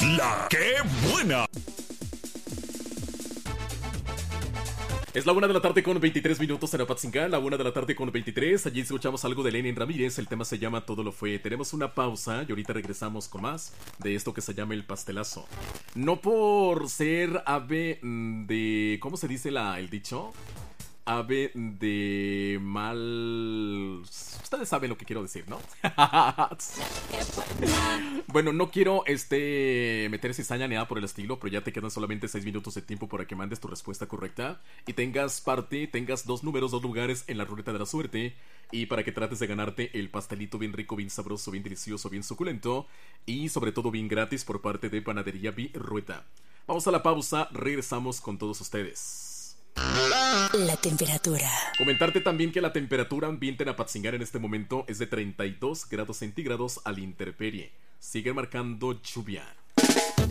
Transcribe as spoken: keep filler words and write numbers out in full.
La que buena. Es la una de la tarde con veintitrés minutos en Apatzingán, la una de la tarde con veintitrés. Allí escuchamos algo de Lenin Ramírez, el tema se llama Todo lo fue. Tenemos una pausa y ahorita regresamos con más de esto que se llama El Pastelazo. No por ser ave de... ¿Cómo se dice la, el dicho? Ave de mal... Ustedes saben lo que quiero decir, ¿no? Bueno, no quiero este meter cizaña ni nada por el estilo, pero ya te quedan solamente seis minutos de tiempo para que mandes tu respuesta correcta y tengas parte, tengas dos números, dos lugares en la ruleta de la suerte y para que trates de ganarte el pastelito bien rico, bien sabroso, bien delicioso, bien suculento y sobre todo bien gratis por parte de Panadería Virrueta. Vamos a la pausa, regresamos con todos ustedes. La temperatura. Comentarte también que la temperatura ambiente en Apatzingán en este momento es de treinta y dos grados centígrados a la intemperie. Sigue marcando lluvia.